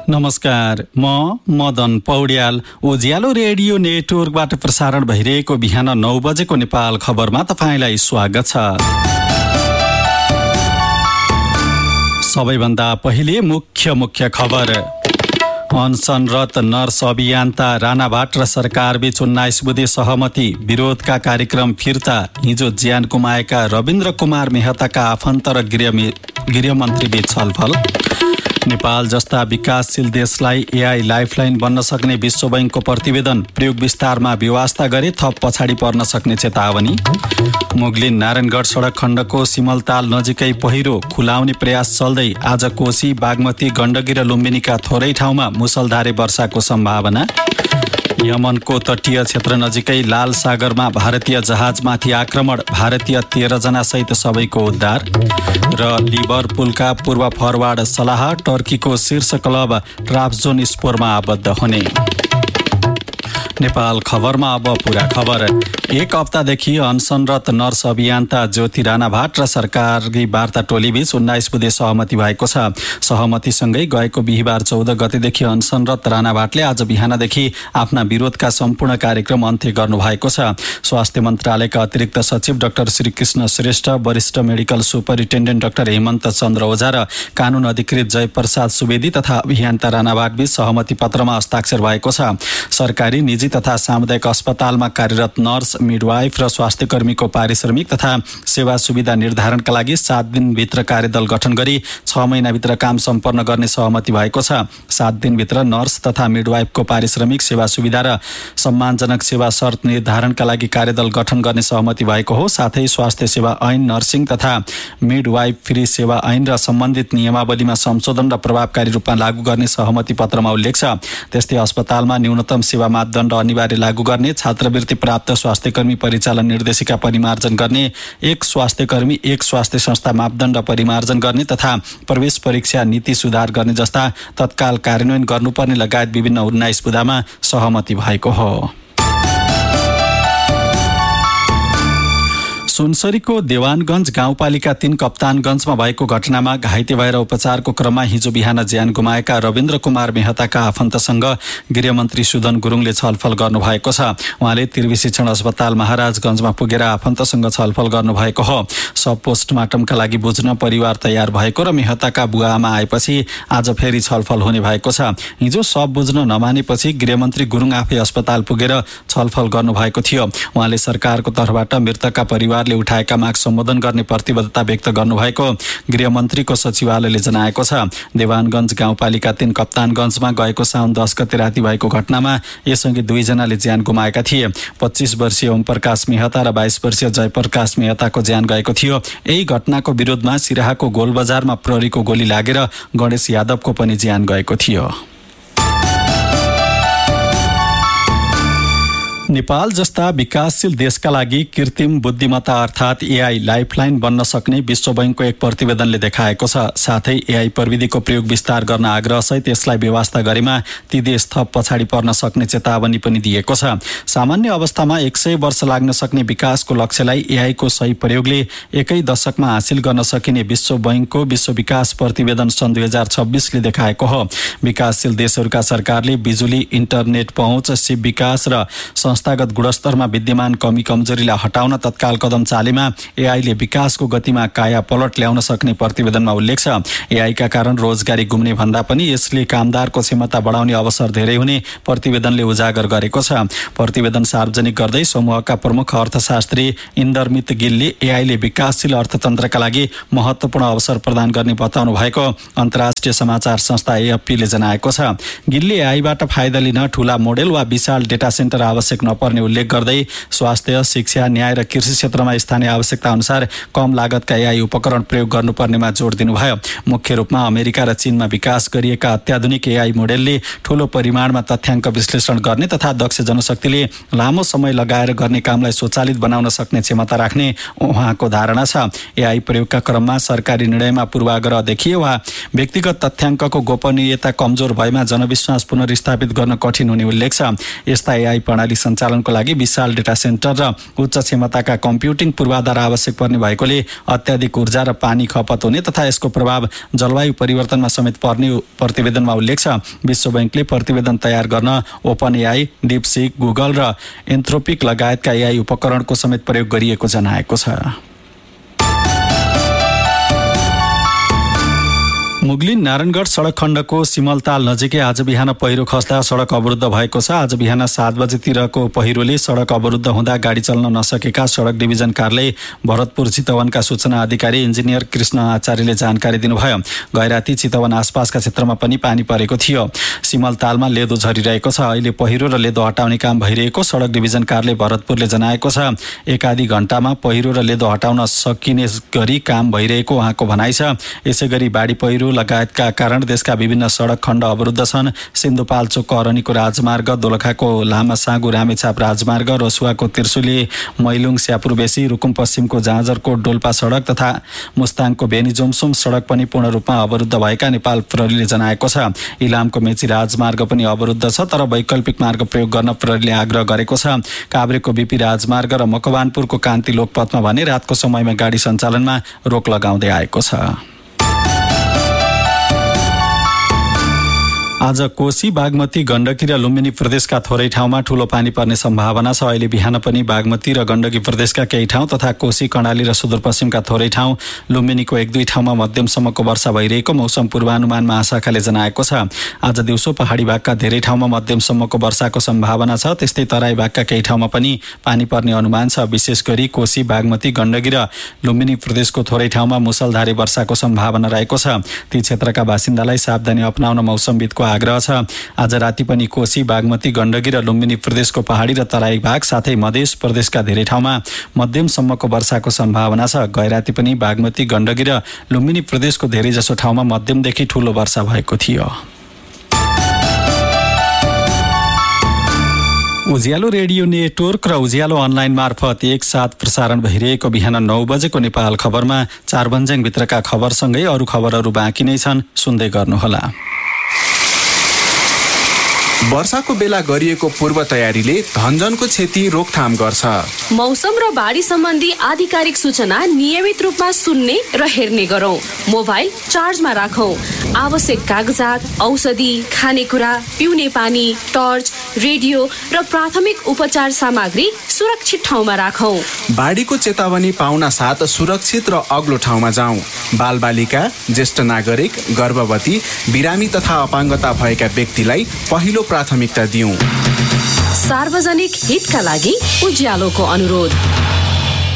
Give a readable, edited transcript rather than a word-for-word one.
नमस्कार, म मदन पौड्याल। उज्यालो रेडियो नेटवर्कबाट प्रसारण भइरहेको बिहान 9 बजेको नेपाल खबरमा तपाईँलाई स्वागत छ। सबैभन्दा पहिले मुख्य खबर। अनसनरत नर्स अभियन्ता राणाभाट र सरकारबीच 19 बुँदे सहमति, विरोधका कार्यक्रम फिर्ता। हिजो ज्यान गुमाएका रविन्द्र कुमार मेहताका आफन्त र गृहमन्त्रीबीच छलफल। नेपाल जस्ता विकासशील देशलाई एआई लाइफलाइन बन्न सक्ने विश्व बैंकको प्रतिवेदन, प्रयोग विस्तारमा व्यवस्था गरे थप पछाडि पर्न सक्ने चेतावनी। मुगलिन नारायणगढ सडक खण्डको सिमलताल नजिकै पहिरो, खुलाउने प्रयास चल्दै। आज कोशी, बागमती, गण्डकी र लुम्बिनीका थोरै ठाउँमा मुसलधारे वर्षाको सम्भावना। यमनको तटीय क्षेत्र नजिकै लाल सागरमा भारतीय जहाजमाथि आक्रमण, भारतीय 13 जना सहित सबैको उद्धार। र लिभरपुलका पूर्व फरवार्ड सलाह टर्कीको शीर्ष क्लब ट्राब्जोन स्पोरमा आबद्ध हुने। नेपाल खबरमा अब पूरा खबर। एक हप्तादेखि अनसनरत नर्स अभियन्ता ज्योति राणाभाट र सरकारी वार्ता टोलीबीच 19 बुँदे सहमति भएको छ। सहमतिसँगै गएको बिहिबार 14 गतेदेखि अनसनरत राणाभाटले आज बिहानदेखि आफ्ना विरोधका सम्पूर्ण कार्यक्रम अन्त्य गर्नुभएको छ। स्वास्थ्य मन्त्रालयका अतिरिक्त सचिव डाक्टर श्रीकृष्ण श्रेष्ठ, वरिष्ठ मेडिकल सुपरिन्टेन्डेन्ट डाक्टर हेमन्त चन्द्र ओझा र कानून अधिकृत जयप्रसाद सुवेदी तथा अभियन्ता राणाभाटबीच सहमति पत्रमा हस्ताक्षर भएको छ। सरकारी, निजी तथा सामुदायिक अस्पतालमा कार्यरत नर्स, मिडवाइफ र स्वास्थ्य कर्मीको पारिश्रमिक तथा सेवा सुविधा निर्धारणका लागि 7 दिनभित्र कार्यदल गठन गरी 6 महिनाभित्र काम सम्पन्न गर्ने सहमति भएको छ। 7 दिनभित्र नर्स तथा मिडवाइफको पारिश्रमिक, सेवा सुविधा र सम्मानजनक सेवा शर्त निर्धारणका लागि कार्यदल गठन गर्ने सहमति भएको हो। साथै स्वास्थ्य सेवा ऐन, नर्सिङ तथा मिडवाइफ फ्री सेवा ऐन र सम्बन्धित नियमावलीमा संशोधन र प्रभावकारी रूपमा लागू गर्ने सहमति पत्रमा उल्लेख छ। त्यस्तै अस्पतालमा न्यूनतम सेवा मापदण्ड अनिवार्य लागू गर्ने, छात्रवृत्ति प्राप्त स्वास्थ्यकर्मी परिचालन निर्देशिका परिमार्जन गर्ने, एक स्वास्थ्यकर्मी एक स्वास्थ्य संस्था मापदण्ड परिमार्जन गर्ने तथा प्रवेश परीक्षा नीति सुधार गर्ने जस्ता तत्काल कार्यान्वयन गर्नुपर्ने लगायत विभिन्न 19 बुँदामा सहमति भएको हो। सुनसरीको देवानगञ्ज गाउँपालिका 3 कप्तानगञ्जमा भएको घटनामा घाइते भएर उपचारको क्रममा हिजो बिहान ज्यान गुमाएका रविन्द्र कुमार मेहताका आफन्तसँग गृहमन्त्री सुदन गुरुङले छलफल गर्नुभएको छ। उहाँले त्रिवी शिक्षण अस्पताल महाराजगञ्जमा पुगेर आफन्तसँग छलफल गर्नुभएको हो। सब पोस्टमार्टमका लागि बुझ्न परिवार तयार भएको र मेहताका बुवा आमा आएपछि आज फेरि छलफल हुने भएको छ। हिजो सब बुझ्न नमानेपछि गृहमन्त्री गुरुङ आफै अस्पताल पुगेर छलफल गर्नुभएको थियो। उहाँले सरकारको तर्फबाट मृतकका परिवार उठाएका माग सम्बोधन गर्ने प्रतिबद्धता व्यक्त गर्नुभएको गृहमन्त्रीको सचिवालयले जनाएको छ। देवानगञ्ज गाउँपालिका 3 कप्तानगञ्जमा गएको साउन 10 गते राति भएको घटनामा यससँगै 2 जनाले ज्यान गुमाएका थिए। 25 वर्षीय ओमप्रकाश मेहता र 22 वर्षीय जयप्रकाश मेहताको ज्यान गएको थियो। यही घटनाको विरोधमा सिराहाको गोलबजारमा प्रहरीको गोली लागेर गणेश यादवको पनि ज्यान गएको थियो। नेपाल जस्ता विकासशील देशका लागि कृत्रिम बुद्धिमत्ता अर्थात् एआई लाइफलाइन बन्न सक्ने विश्व बैंकको एक प्रतिवेदनले देखाएको छ। साथै एआई प्रविधिको प्रयोग विस्तार गर्न आग्रहसहित यसलाई व्यवस्था गरेमा ती देश थप पछाडि पर्न सक्ने चेतावनी पनि दिएको छ। सामान्य अवस्थामा 100 वर्ष लाग्न सक्ने विकासको लक्ष्यलाई एआईको सही प्रयोगले एकै दशकमा हासिल गर्न सकिने विश्व बैंकको विश्व विकास प्रतिवेदन सन् 2026ले देखाएको हो। विकासशील देशहरूका सरकारले बिजुली, इन्टरनेट पहुँच, सिप विकास र संस्थागत गुणस्तरमा विद्यमान कमी कमजोरीलाई हटाउन तत्काल कदम चालेमा एआईले विकासको गतिमा काया पलट ल्याउन सक्ने प्रतिवेदनमा उल्लेख छ। एआईका कारण रोजगारी गुम्ने भन्दा पनि यसले कामदारको क्षमता बढाउने अवसर धेरै हुने प्रतिवेदनले उजागर गरेको छ। प्रतिवेदन सार्वजनिक गर्दै समूहका प्रमुख अर्थशास्त्री इन्दरमित गिलले एआईले विकासशील अर्थतन्त्रका लागि महत्त्वपूर्ण अवसर प्रदान गर्ने बताउनु भएको अन्तर्राष्ट्रिय समाचार संस्था एएफपीले जनाएको छ। गिलले एआईबाट फाइदा लिन ठूला मोडेल वा विशाल डेटा सेन्टर आवश्यक नपर्ने उल्लेख गर्दै स्वास्थ्य, शिक्षा, न्याय र कृषि क्षेत्रमा स्थानीय आवश्यकता अनुसार कम लागतका एआई उपकरण प्रयोग गर्नुपर्नेमा जोड दिनुभयो। मुख्य रूपमा अमेरिका र चीनमा विकास गरिएका अत्याधुनिक एआई मोडेलले ठूलो परिमाणमा तथ्याङ्क विश्लेषण गर्ने तथा दक्ष जनशक्तिले लामो समय लगाएर गर्ने कामलाई स्वचालित बनाउन सक्ने क्षमता राख्ने उहाँको धारणा छ। एआई प्रयोगका क्रममा सरकारी निर्णयमा पूर्वाग्रह देखिए वा व्यक्तिगत तथ्याङ्कको गोपनीयता कमजोर भएमा जनविश्वास पुनर्स्थापित गर्न कठिन हुने उल्लेख छ। यस्ता एआई प्रणाली सञ्चालनको लागि विशाल डेटा सेन्टर र उच्च क्षमताका कम्प्युटिङ पूर्वाधार आवश्यक पर्ने भएकोले अत्याधिक ऊर्जा र पानी खपत हुने तथा यसको प्रभाव जलवायु परिवर्तनमा समेत पर्ने प्रतिवेदनमा उल्लेख छ। विश्व बैंकले प्रतिवेदन तयार गर्न ओपन एआई, डिपसिक, गुगल र एन्थ्रोपिक लगायतका एआई उपकरणको समेत प्रयोग गरिएको जनाएको छ। मुगलिन नारायणगढ सडक खण्डको सिमलताल नजिकै आज बिहान पहिरो खस्दा सडक अवरुद्ध भएको छ। आज बिहान 7 बजेतिरको पहिरोले सडक अवरुद्ध हुँदा गाडी चल्न नसकेका सडक डिभिजन कार्यालय भरतपुर चितवनका सूचना अधिकारी इन्जिनियर कृष्ण आचार्यले जानकारी दिनुभयो। गैराती चितवन आसपासका क्षेत्रमा पनि पानी परेको थियो। सिमलतालमा लेदो झरिरहेको छ। अहिले पहिरो र लेदो हटाउने काम भइरहेको सडक डिभिजन कार्यालय भरतपुरले जनाएको छ। एकाधी घण्टामा पहिरो र लेदो हटाउन सकिने गरी काम भइरहेको उहाँको भनाइ छ। यसैगरी बाढी पहिरो लगायतका कारण देशका विभिन्न सडक खण्ड अवरुद्ध छन्। सिन्धुपाल्चोक अरनीको राजमार्ग, दोलखाको लामासाँगु रामेछाप राजमार्ग, रसुवाको त्रिशुली मैलुङ स्यापुरबेसी, रुकुम पश्चिमको जाँजरकोट डोल्पा सडक तथा मुस्ताङको बेनीजुमसुम सडक पनि पूर्ण रूपमा अवरुद्ध भएका नेपाल प्रहरीले जनाएको छ। इलामको मेची राजमार्ग पनि अवरुद्ध छ, तर वैकल्पिक मार्ग प्रयोग गर्न प्रहरीले आग्रह गरेको छ। काभ्रेको बीपी राजमार्ग र मकवानपुरको कान्ति लोकपथमा भने रातको समयमा गाडी सञ्चालनमा रोक लगाउँदै आएको छ। आज कोशी, बागमती, गण्डकी र लुम्बिनी प्रदेशका थोरै ठाउँमा ठूलो पानी पर्ने सम्भावना छ। अहिले बिहान पनि बागमती र गण्डकी प्रदेशका केही ठाउँ तथा कोशी, कर्णाली र सुदूरपश्चिमका थोरै ठाउँ, लुम्बिनीको 1-2 ठाउँमा मध्यमसम्मको वर्षा भइरहेको मौसम पूर्वानुमान महाशाखाले जनाएको छ। आज दिउँसो पहाडी भागका धेरै ठाउँमा मध्यमसम्मको वर्षाको सम्भावना छ। त्यस्तै तराई भागका केही ठाउँमा पनि पानी पर्ने अनुमान छ। विशेष गरी कोशी, बागमती, गण्डकी र लुम्बिनी प्रदेशको थोरै ठाउँमा मुसलधारे वर्षाको सम्भावना रहेको छ। ती क्षेत्रका बासिन्दालाई सावधानी अपनाउन मौसमविदको आग्रह छ। आज राति पनि कोशी, बागमती, गण्डकी र लुम्बिनी प्रदेशको पहाडी र तराई भाग साथै मध्य प्रदेशका धेरै ठाउँमा मध्यमसम्मको वर्षाको सम्भावना छ। गैराती पनि बागमती, गण्डकी र लुम्बिनी प्रदेशको धेरैजसो ठाउँमा मध्यमदेखि ठूलो वर्षा भएको थियो। उज्यालो रेडियो नेटवर्क र उज्यालो अनलाइन मार्फत एकसाथ प्रसारण भइरहेको बिहान 9 बजेको नेपाल खबरमा 4 बन्ज्याङभित्रका खबरसँगै अरू खबरहरू बाँकी नै छन्, सुन्दै गर्नुहोला। वर्षाको बेला गरिएको पूर्व तयारीले धनजनको क्षति रोकथाम गर्छ। मौसम र बाढी सम्बन्धी आधिकारिक सूचना नियमित रूपमा सुन्ने र हेर्ने गरौँ। मोबाइल चार्जमा राखौँ। आवश्यक कागजात, औषधि, खानेकुरा, पिउने पानी, टर्च, रेडियो र प्राथमिक उपचार सामग्री सुरक्षित ठाउँमा राखौँ। बाढीको चेतावनी पाउन साथ सुरक्षित र अग्लो ठाउँमा जाउँ। बालबालिका, ज्येष्ठ नागरिक, गर्भवती, बिरामी तथा अपाङ्गता भएका व्यक्तिलाई पहिलो प्राथमिकता दिउँ। सार्वजनिक हितका लागि उज्यालोको अनुरोध।